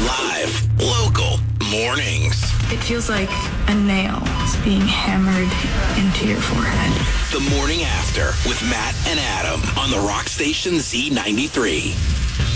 Live, local, mornings. It feels like a nail is being hammered into your forehead. The Morning After with Matt and Adam on the Rock Station Z93.